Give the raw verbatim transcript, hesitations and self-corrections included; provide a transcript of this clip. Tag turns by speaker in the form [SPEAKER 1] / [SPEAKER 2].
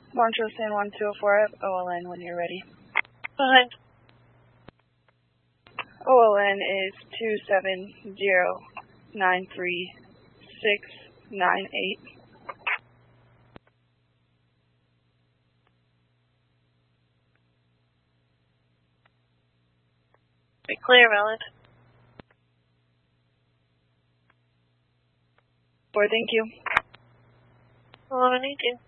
[SPEAKER 1] Montrose San Juan two oh four, O L N when you're ready.
[SPEAKER 2] Fine.
[SPEAKER 1] O L N is two seven zero nine three six nine eight.
[SPEAKER 2] Be clear, valid.
[SPEAKER 1] Four, thank you.
[SPEAKER 2] Well, I need you.